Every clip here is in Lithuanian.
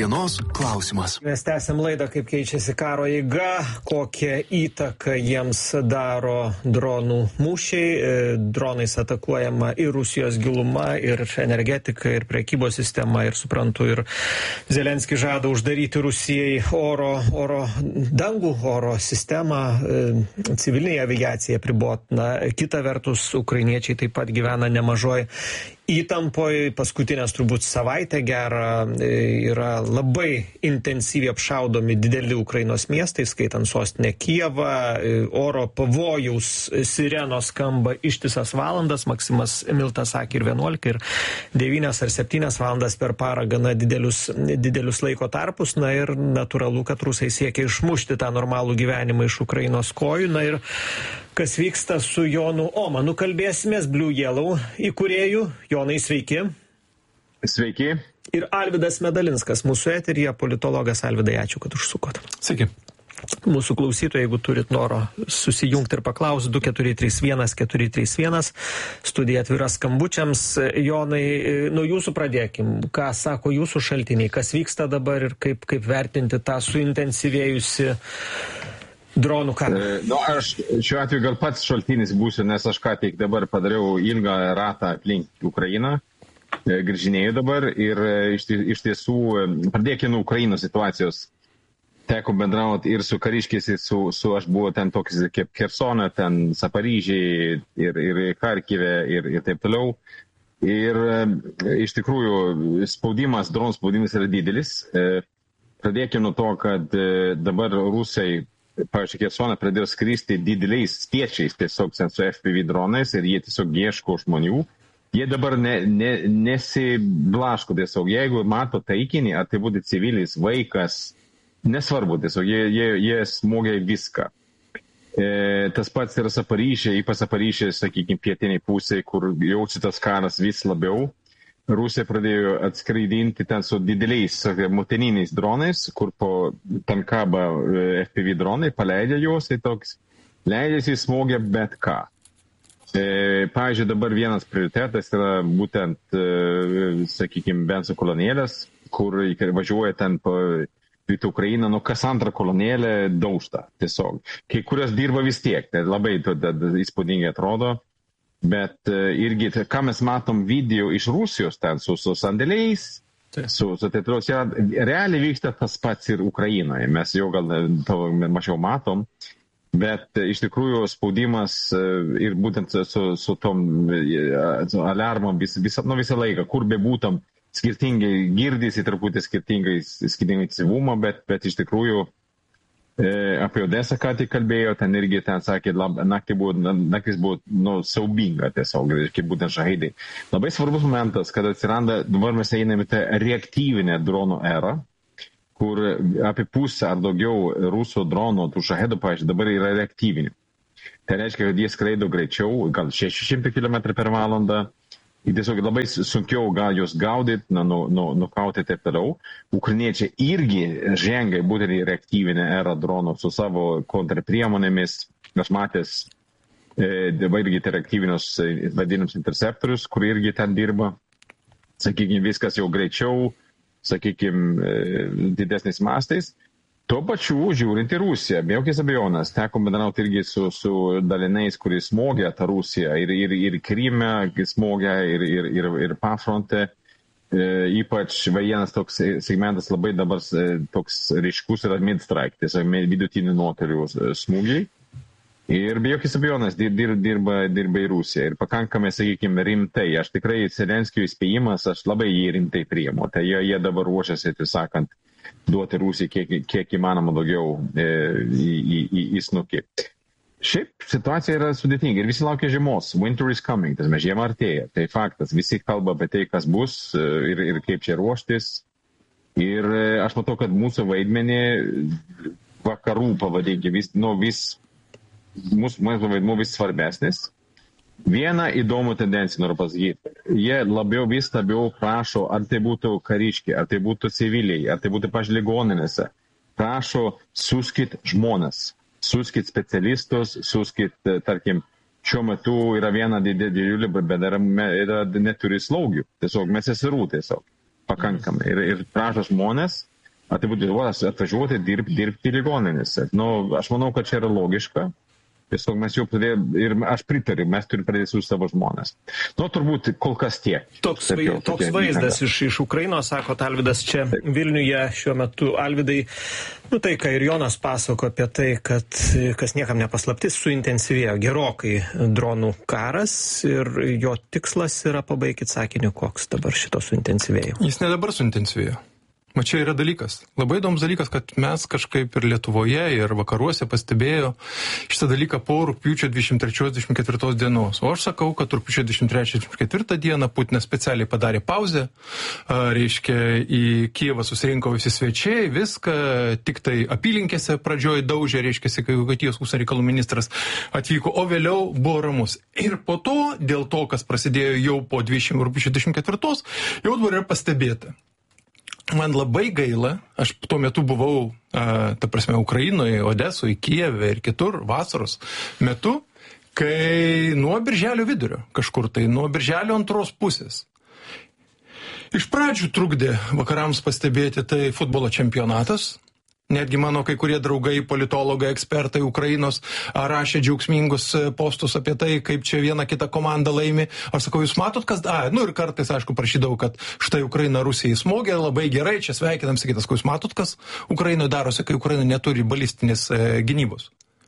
Dienos klausimas. Mes tęsiam laidą, kaip keičiasi karo eiga, kokią įtaką jiems daro dronų mūšiai. Dronais atakuojama ir Rusijos giluma, ir energetika, ir prekybos sistema, ir suprantu, ir Zelenskis žada uždaryti Rusijai oro sistemą, civilinė aviacija pribot. Na, kita vertus, ukrainiečiai taip pat gyvena nemažoj įtampoj. Paskutinės turbūt savaitę gerą yra labai intensyviai apšaudomi dideli Ukrainos miestai, skaitant sostinę Kijevą. Oro pavojaus sirenos skamba ištisas valandas. Maksimas Miltas sakė ir 11, ir 9 ar 7 valandas per parą, gana didelius laiko tarpus. Na ir natūralu, kad rusai siekia išmušti tą normalų gyvenimą iš Ukrainos kojų. Na ir kas vyksta su Jonu Omanu, kalbėsimės, Blue Yellow įkūrėjų. Jonai, sveiki. Sveiki. Ir Alvydas Medalinskas, mūsų eteryje, politologas. Alvydai, ačiū, kad užsukot. Sveiki. Mūsų klausytojai, jeigu turit noro susijungti ir paklausti, 2431-431, studija atvira skambučiams. Jonai, nuo jūsų pradėkim. Ką sako jūsų šaltiniai, kas vyksta dabar ir kaip vertinti tą suintensyvėjusi dronų karą? Aš šiuo atveju gal pats šaltinis būsiu, nes aš ką tik dabar padariau ilgą ratą aplink Ukrainą, grįžinėjau dabar ir iš tiesų pradėkime nuo Ukrainos situacijos. Teko bendrauti ir su kariškiais, ir aš buvau ten toks kaip Kersone, ten Zaparyžiai ir Kharkive ir taip toliau. Ir iš tikrųjų dronų spaudimas yra didelis. Pradėkime nuo to, kad dabar rusai, pavyzdžiui, Kersone pradėjo skristi dideliais spiečiais tiesiog su FPV dronais ir jie tiesiog ieško žmonių. Jie dabar nesiblaško tiesiog. Jeigu mato taikinį, ar tai būtų civilis, vaikas, nesvarbu, tiesiog jie smogia viską. Tas pats yra Zaparyžiai, ypač Zaparyžiai, sakykime, pietiniai pusėje, kur jaučiasi tas karas vis labiau. Rusija pradėjo atskraidinti ten su dideliais motininiais dronais, kur ten kaba FPV dronai, paleidžia juos, tai toks leidžiasi smogia bet ką. Pavyzdžiui, dabar vienas prioritetas yra būtent, sakykime, benzino kolonėlės, kur važiuoja ten po Rytų Ukrainą, kas antrą kolonėlę daužta tiesiog. Kai kurios dirba vis tiek, tai labai įspūdingai atrodo. Bet irgi, ką mes matom video iš Rusijos ten su sandėliais, realiai vyksta tas pats ir Ukrainoje. Mes jau gal mažiau matom, bet iš tikrųjų spaudimas ir būtent su tom alarmom visą laiką, kur bebūtum, skirtingai girdisi, truputį skirtingai aktyvumą, bet iš tikrųjų apie Odesą ką tik kalbėjo, ten irgi ten sakė, naktis buvo siaubinga tiesiog, kaip būtent šahidai. Labai svarbus momentas, kad atsiranda, dabar mes einame tą reaktyvinę dronų erą, kur apie pusę ar daugiau rusų dronų, tų šahidų, pavyzdžiui, dabar yra reaktyvinių. Tai reiškia, kad jie skraido greičiau, gal 600 km per valandą. Ir tiesiog labai sunkiau gal juos gaudyti, nukauti taip toliau. Ukrainiečiai irgi žengia būtent į reaktyvinę erą dronų su savo kontrpriemonėmis. Aš matęs dabar irgi reaktyvinius vadinamus interceptorius, kur irgi ten dirba. Sakykime, viskas jau greičiau, sakykime, didesniais mastais. Tuo pačiu, žiūrint į Rusiją, be jokios abejonės, teko bendrauti irgi su dalinais, kuris smogia tą Rusiją ir Kryme smogia ir pafronte. Ypač vienas toks segmentas labai dabar toks ryškus yra mid-strike, tiesiog vidutinių nuotolių smūgiai. Ir be jokios abejonės dirba į Rusiją. Ir pakankamai, sakykime, rimtai. Aš tikrai Zelenskio įspėjimas, aš labai jį rimtai priimu. Tai jie dabar ruošiasi, tai sakant, duoti Rusijai kiek įmanoma daugiau į snukį. Šiaip situacija yra sudėtinga ir visi laukia žiemos. Winter is coming, tas žiema artėja. Tai faktas, visi kalba apie tai, kas bus ir kaip čia ruoštis. Ir aš matau, kad mūsų vaidmenį vakarų pavadinti mūsų vaidmuo vis svarbesnis. Vieną įdomų tendenciją noriu pasakyti. Jie vis labiau prašo, ar tai būtų kariškiai, ar tai būtų civiliai, ar tai būtų ligoninėse. Prašo suskit žmones, suskit specialistus, suskit, tarkim, šiuo metu yra viena didžiulė, bet yra neturi slaugių. Tiesiog mes esirų tiesiog pakankamai. Ir prašo žmonės, tai būtų atvažiuoti dirbti ligoninėse. Aš manau, kad čia yra logiška. Tiesiog mes jau pradėjome, ir aš pritariu, mes turime pradėti su savo žmonės. Turbūt kol kas tiek. Toks vaizdas iš Ukrainos, sako Alvydas, čia Vilniuje šiuo metu. Alvydai, tai, ką ir Jonas pasako apie tai, kad, kas niekam nepaslaptis, suintensyvėjo gerokai dronų karas ir jo tikslas yra, pabaikit sakiniu, koks dabar šito suintensyvėjimo. Jis ne dabar suintensyvėjo. Čia yra dalykas. Labai įdomus dalykas, kad mes kažkaip ir Lietuvoje, ir vakaruose pastebėjo šitą dalyką po rugpjūčio 23-24 dienos. O aš sakau, kad rugpjūčio 23-24 dieną Putinas specialiai padarė pauzę, reiškia, į Kijevą susirinko visi svečiai, viską, tik tai apylinkėse pradžioj daužė, reiškia, kai Vokietijos užsienio reikalų ministras atvyko, o vėliau buvo ramus. Ir po to, dėl to, kas prasidėjo jau po rugpjūčio 24, jau dabar yra pastebėta. Man labai gaila, aš tuo metu buvau, Ukrainoje, Odesoje, Kijeve ir kitur vasaros metu, kai nuo birželio vidurio, kažkur tai nuo birželio antros pusės. Iš pradžių trukdė vakarams pastebėti tai futbolo čempionatas. Netgi mano kai kurie draugai, politologai, ekspertai Ukrainos rašė džiaugsmingus postus apie tai, kaip čia viena kita komanda laimi. Aš sakau, jūs matot, kas... ir kartais, aišku, prašydavau, kad štai Ukraina Rusijai smogė, labai gerai, čia sveikinam, sakytas, jūs matot, kas Ukrainoje darosi, kai Ukraina neturi balistinės gynybos.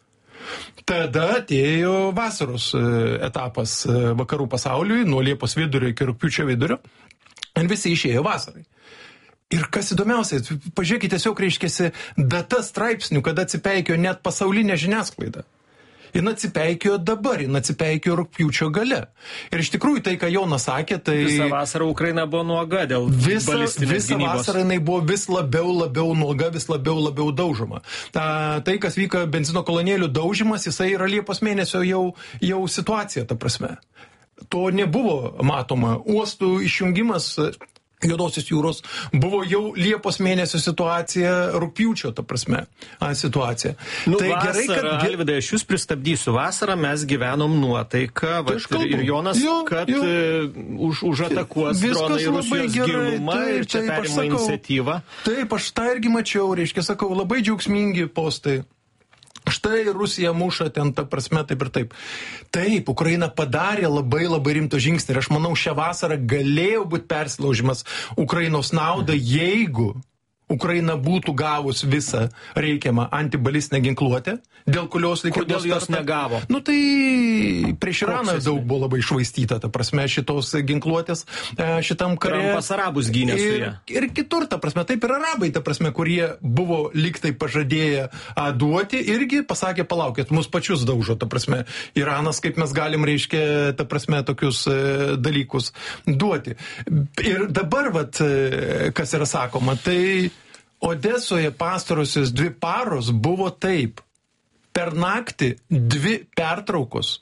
Tada atėjo vasaros etapas vakarų pasauliui, nuo Liepos vidurio iki rugpjūčio vidurio, ir visi išėjo vasarai. Ir kas įdomiausia, pažiūrėkite, tiesiog reiškėsi data straipsnių, kada atsipeikėjo net pasaulinė žiniasklaida. Jis atsipeikėjo dabar, jis atsipeikėjo rugpjūčio gale. Ir iš tikrųjų tai, ką Jonas sakė, tai... Visą vasarą Ukraina buvo nuoga dėl balistinės gynybos. Visą vasarą jinai buvo vis labiau nuoga, vis labiau daužoma. Tai, kas vyko benzino kolonėlių daužimas, jisai yra Liepos mėnesio jau situacija, ta prasme. To nebuvo matoma. Uostų išjungimas Juodosios jūros buvo jau Liepos mėnesio situacija, rugpjūčio, ta prasme, situacija. Tai gerai, kad... Alvydai, aš jūs pristabdysiu. Vasarą mes gyvenom nuotaiką, ir Jonas, kad užatakuos dronai Rusijos gilumą ir čia perima iniciatyvą. Taip, aš tą irgi mačiau, reiškia, sakau, labai džiaugsmingi postai. Štai Rusija muša ten, ta prasme, taip ir taip. Taip, Ukraina padarė labai rimto žingsnį ir aš manau, šią vasarą galėjo būti persilaužimas Ukrainos naudą, jeigu Ukraina būtų gavus visą reikiamą antibalistinę ginkluotę, dėl kurios Kodėl jos negavo? Tai prieš Iraną daug buvo labai išvaistyta, ta prasme, šitos ginkluotės šitam kare. Trampas arabus gynė su ją. Ir kitur, ta prasme, taip ir arabai, ta prasme, kurie buvo lygtai pažadėję duoti, irgi pasakė, palaukit, mus pačius daužo, ta prasme, Iranas, kaip mes galim, reiškia, ta prasme, tokius dalykus duoti. Ir dabar, kas yra sakoma, tai Odesoje pastarosios 2 paros buvo taip. Per naktį 2 pertraukos.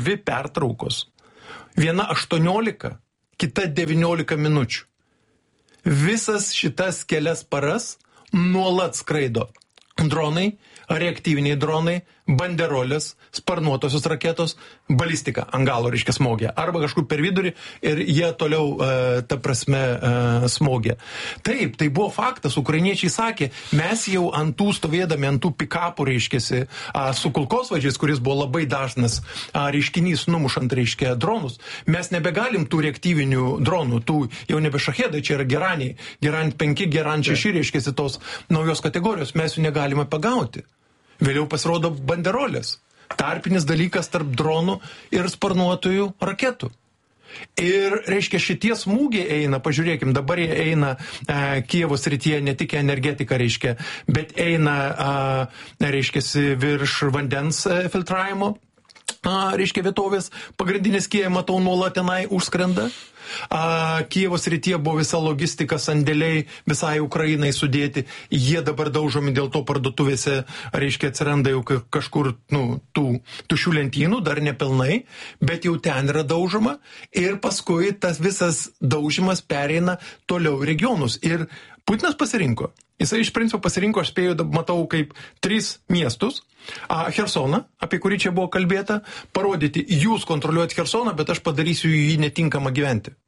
Viena 18, kita 19 minučių. Visas šitas kelias paras nuolat skraido dronai, reaktyviniai dronai, banderolės, sparnuotosios raketos, balistika ant galo, reiškia, smogė. Arba kažkur per vidurį ir jie toliau, ta prasme, smogė. Taip, tai buvo faktas. Ukrainiečiai sakė, mes jau ant tų stovėdami, ant tų pikapų, reiškiasi, su kulkosvaidžiais, kuris buvo labai dažnas reiškinys numušant, reiškia, dronus, mes nebegalim tų reaktyvinių dronų, tų jau nebe šahedai, čia yra geraniai, Geran 5, Geran 6, reiškiasi, tos naujos kategorijos, mes jų negalime pagauti. Vėliau pasirodo banderolės. Tarpinis dalykas tarp dronų ir sparnuotojų raketų. Ir, reiškia, šitie smūgiai eina, pažiūrėkim, dabar jie eina Kijevo srityje ne tik energetika, reiškia, bet eina, reiškiasi, virš vandens filtravimo, reiškia, vietovės. Pagrindinis Kijeve, matau, nuolat tenai užskrenda. Kijevo srityje buvo visa logistika, sandėliai visai Ukrainai sudėti. Jie dabar daužomi, dėl to parduotuvėse, reiškia, atsiranda jau kažkur, tų tušių lentynų, dar nepilnai, bet jau ten yra daužoma. Ir paskui tas visas daužimas pereina toliau regionus. Ir Putinas pasirinko. Jisai iš principo pasirinko, aš spėjau, matau, kaip 3 miestus. Chersoną, apie kurį čia buvo kalbėta, parodyti, jūs kontroliuojat Chersoną, bet aš padarysiu jį netinkamą gyventi.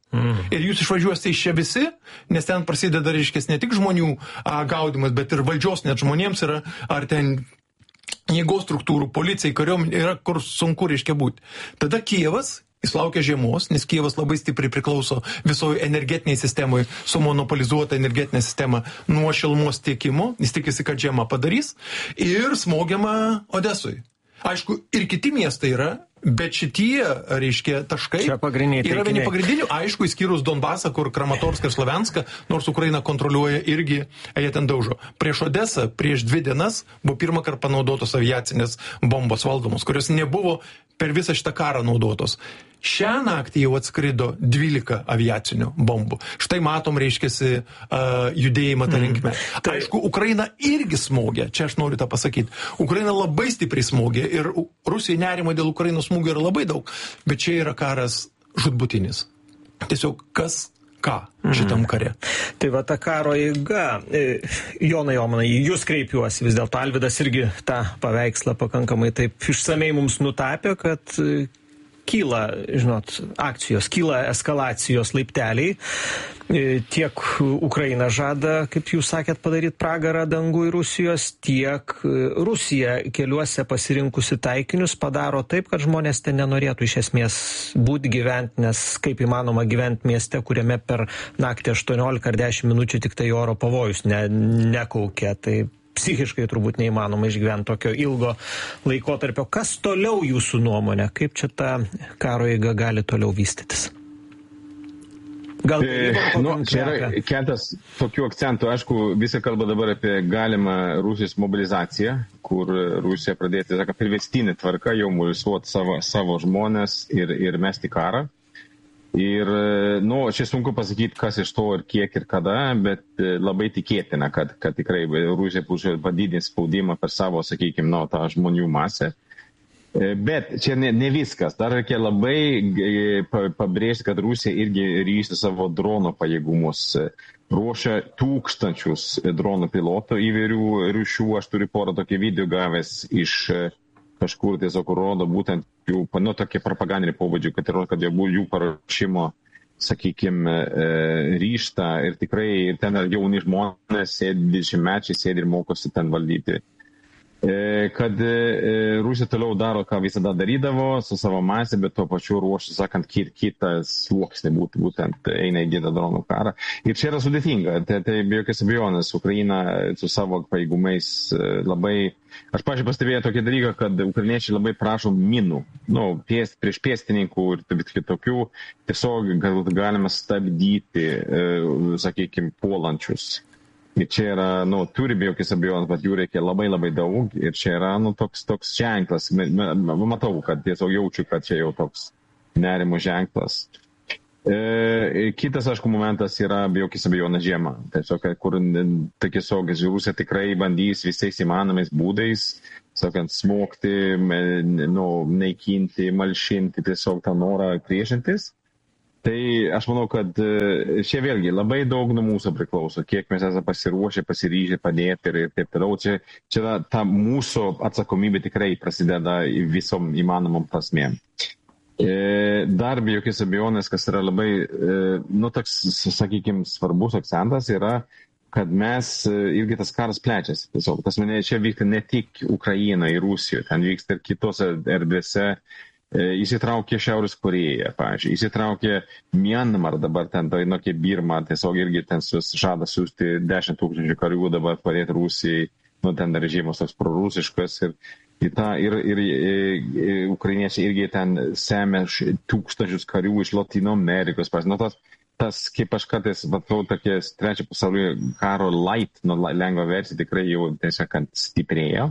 Ir jūs išvažiuosite iš čia visi, nes ten prasideda, reiškia, ne tik žmonių gaudimas, bet ir valdžios net žmonėms yra, ar ten jėgos struktūrų, policijai, kariuomenė yra, kur sunku, reiškia, būti. Tada Kijevas, jis laukia žiemos, nes Kijevas labai stipriai priklauso visoje energetiniai sistemoje, sumonopolizuota energetinė sistema nuo šilumos tiekimo, jis tikisi, kad žiema padarys, ir smogiama Odesui. Aišku, ir kiti miestai yra, bet šitie, reiškia, taškai yra vieni pagrindinių, aišku, įskyrus Donbasą, kur Kramatorsk ir Slovenską, nors Ukraina kontroliuoja irgi, jie ten daužo. Prieš Odesą, prieš 2 dienas, buvo pirmą kartą panaudotos aviacinės bombos valdomos, kurios nebuvo per visą šitą karą naudotos. Šią naktį jau atskrido 12 aviacinių bombų. Štai matom, reiškiasi, judėjimą tą linkmę. Aišku, Ukraina irgi smogia, čia aš noriu tą pasakyti. Ukraina labai stipriai smogia ir Rusijai nerimo dėl Ukrainos smūgių yra labai daug, bet čia yra karas žudbutinis. Tiesiog kas ką šitam kare. Tai va ta karo eiga, Jonai Omanai, jūs kreipiuosi, vis dėlto Alvydas irgi tą paveikslą pakankamai taip išsamei mums nutapė, kad kyla, žinot, akcijos, kyla eskalacijos laipteliai. Tiek Ukraina žada, kaip jūs sakėt, padaryti pragarą dangui Rusijos, tiek Rusija keliuose pasirinkusi taikinius padaro taip, kad žmonės ten nenorėtų iš esmės būti gyventi, nes kaip įmanoma gyventi mieste, kuriame per naktį 18 ar 10 minučių tik tai oro pavojus nekaukia. Tai psichiškai turbūt neįmanoma išgyventi tokio ilgo laikotarpio. Kas toliau jūsų nuomonė? Kaip čia ta karo eiga gali toliau vystytis? Gal čia yra keletas tokių akcentų. Aišku, visi kalba dabar apie galimą Rusijos mobilizaciją, kur Rusija pradėti, privestinė tvarka jau mobilizuoti savo žmonės ir mesti karą. Ir, čia sunku pasakyti, kas iš to ir kiek ir kada, bet labai tikėtina, kad tikrai Rusija padidins spaudimą per savo, sakykime, tą žmonių masę. Bet čia ne viskas. Dar reikia labai pabrėžti, kad Rusija irgi ryšti savo drono pajėgumus. Ruošia tūkstančius dronų pilotų įvairių rūšių. Aš turiu porą tokį video gavęs iš kažkur tiesiog rodo būtent jų, tokie propagandiniai pobūdžiai, kad jų paruošimo, sakykime, ryštą ir tikrai ten jauni žmonės sėdi, 20-mečiai sėdi ir mokosi ten valdyti. Kad Rusija toliau daro, ką visada darydavo su savo masė, bet tuo pačiu ruošia, sakant, kitas sluoksnį būtent eina į kitą dronų karą. Ir čia yra sudėtinga. Tai be jokios abejonės Ukraina su savo pajėgumais labai. Aš pastebėjau tokį dalyką, kad ukrainiečiai labai prašo minų, prieš pėstininkų ir kitokių, tiesiog galima stabdyti, sakykime, puolančius. Ir čia yra, turi be jokios abejonės, bet jų reikia labai labai daug ir čia yra, toks ženklas. Matau, kad tiesiog jaučiu, kad čia jau toks nerimo ženklas. Kitas, aišku, momentas yra be jokios abejonės žiema. Tiesiog, kur tiesiog Rusija tikrai bandys visais įmanomais būdais, sakant, smogti, naikinti, malšinti tiesiog tą norą priešintis. Tai aš manau, kad čia vėlgi labai daug nuo mūsų priklauso, kiek mes esame pasiruošę, pasiryžę padėti ir taip toliau. Čia ta mūsų atsakomybė tikrai prasideda visom įmanomom prasmėm. Dar be jokios abejonės, kas yra labai, toks, sakykime, svarbus akcentas yra, kad mes irgi tas karas plečiasi. Tiesiog, čia vyksta ne tik Ukraina ir Rusija, ten vyksta ir kitose erdvėse. Įsitraukė Šiaurės Korėja, pavyzdžiui, įsitraukė Myanmar dabar ten, Birma, tiesiog irgi ten žada siūsti 10 000 karių dabar padėti Rusijai, ten režimas toks prorusiškas ir ukrainiečiai irgi ten semia tūkstančius karių iš Latino Amerikos, tas, kaip aš kartais matau, tokie trečio pasaulio karo light, lengva versija tikrai jau tiesiog stiprėjo.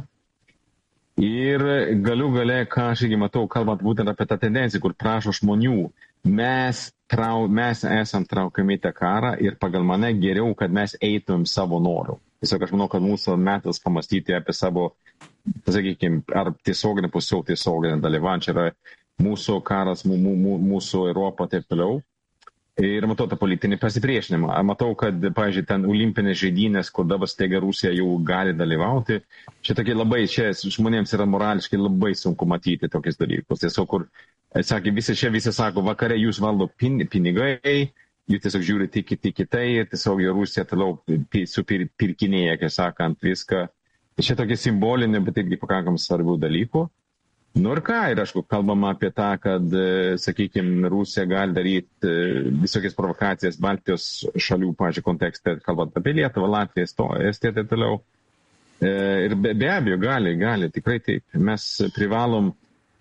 Ir gale, ką aš irgi matau, kalbant būtent apie tą tendenciją, kur prašo žmonių, mes esam traukiami tą karą ir pagal mane geriau, kad mes eitumėm savo norų. Tiesiog aš manau, kad mūsų metas pamastyti apie savo, sakykime, ar tiesioginį, pusiau tiesioginį dalyvaujančią, čia yra mūsų karas, mūsų Europa, taip toliau. Ir matau tą politinį pasipriešinimą. Matau, kad, pavyzdžiui, ten olimpinės žaidynės, kur dabar staiga Rusija jau gali dalyvauti, čia žmonėms yra morališkai labai sunku matyti tokius dalykus. Tiesiog, kur sakė, visi sako, vakare jūs valdo pinigai, jūs tiesiog žiūri tik į tai ir tiesiog Rusija toliau supirkinėja, kaip sakant, viską. Čia tokie simboliniai, bet irgi pakankamai svarbių dalykų. Nu ir ką, ir aišku, kalbama apie tą, kad, sakykime, Rusija gali daryti visokias provokacijas Baltijos šalių, pažiūrėjau, kontekste, kalbant apie Lietuvą, Latviją, Estiją ir toliau. Ir be abejo, gali, tikrai taip. Mes privalom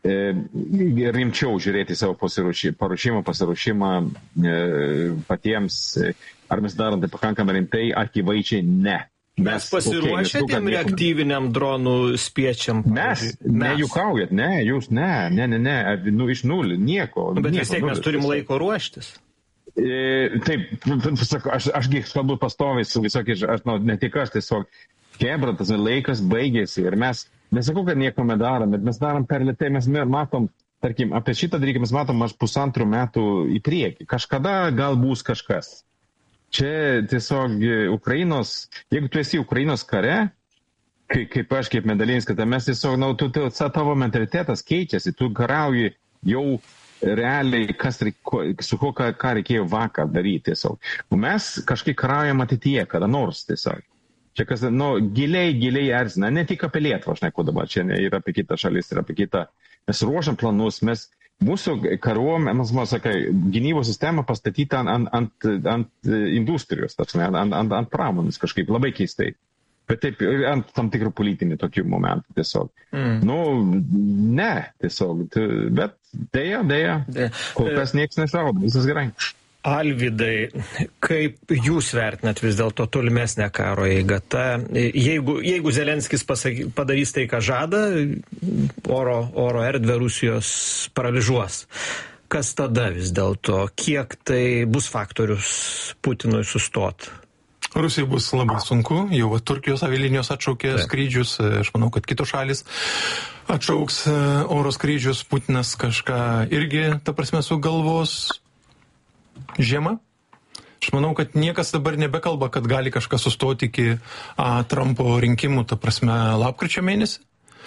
rimčiau žiūrėti savo pasiruošimą patiems. Ar mes darom tai pakankamai rimtai, akivaizdžiai ne. Mes pasiruošę tiem reaktyviniam dronų spiečiam? Mes. Nejukaujat, ne, jūs, ne, nu iš nulį, nieko. Bet vis tiek mes turim laiko ruoštis. Taip, ašgi kalbu pastoviai su visokiais, ne tik aš tiesiog, kebra, tas laikas baigėsi ir mes, nesakau, kad nieko nedarom, bet mes darom per lėtai, mes matom, tarkim, apie šitą dalyką mes matom aš 1,5 metų į priekį. Kažkada gal bus kažkas. Čia tiesiog Ukrainos, jeigu tu esi Ukrainos kare, kaip aš, kaip Medalinskas, tai mes tiesiog, tavo mentalitetas keičiasi, tu karauji jau realiai, su kuo ką reikėjo vakar daryti tiesiog. O mes kažkaip karaujam ateityje, kada nors tiesiog. Čia kas, giliai erzina, ne tik apie Lietuvą, aš neku dabar, čia ir apie kitą šalis, ir apie kitą. Mes ruošiam planus, mūsų kariuomenė, sakai, gynybos sistema pastatyta ant industrijos, ant pramonės kažkaip labai keistai. Bet taip, ant tam tikrų politinių tokių momentų tiesiog. Ne, tiesiog, bet dėja, kol kas nieks nešaudo, visas gerai. Alvydai, kaip jūs vertinat vis dėlto tolimesnę karo eigą? Jeigu Zelenskis padarys tai, ką žada, oro erdvę Rusijos paralyžuos, kas tada vis dėlto? Kiek tai bus faktorius Putinui sustot? Rusijai bus labai sunku, jau Turkijos avialinijos atšaukė skrydžius, aš manau, kad kitos šalis atšauks oro skrydžius, Putinas kažką irgi, ta prasme, sugalvos. Žiema. Aš manau, kad niekas dabar nebekalba, kad gali kažkas sustoti iki Trumpo rinkimų, ta prasme, lapkričio mėnesį.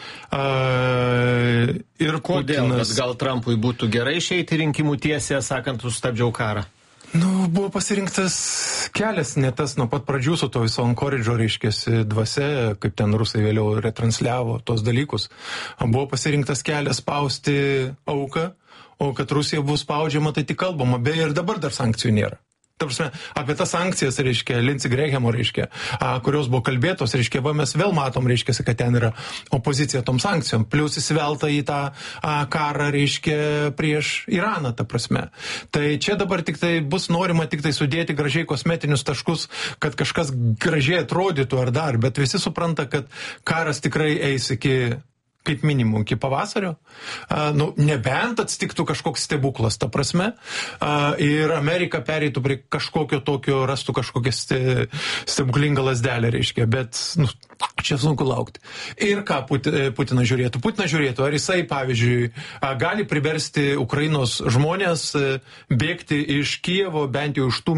Ir kodėl? Putinas... Gal Trumpui būtų gerai išeiti rinkimų tiesiai, sakant, sustabdžiau karą? Buvo pasirinktas kelias, ne tas nuo pat pradžių su to viso Ankoridžo, reiškėsi, dvasia, kaip ten rusai vėliau retransliavo tos dalykus. Buvo pasirinktas kelias spausti auką, o kad Rusija bus spaudžiama, tai tik kalbama, beje ir dabar dar sankcijų nėra. Ta prasme, apie tas sankcijas, reiškia, Lindsey Grahamo, reiškia, kurios buvo kalbėtos, reiškia, mes vėl matom, reiškia, kad ten yra opozicija tom sankcijom, plius įsivelta į tą karą, reiškia, prieš Iraną, ta prasme. Tai čia dabar tik tai bus norima tik tai sudėti gražiai kosmetinius taškus, kad kažkas gražiai atrodytų ar dar, bet visi supranta, kad karas tikrai eis kaip minimum iki pavasario, nebent atsitiktų kažkoks stebuklas, ta prasme, ir Amerika pereitų prie kažkokio tokio, rastų kažkokią stebuklingą lasdelę, reiškia, bet čia sunku laukti. Ir ką Putinas žiūrėtų? Putinas žiūrėtų, ar jisai, pavyzdžiui, gali priversti Ukrainos žmonės bėgti iš Kijevo, bent jau iš tų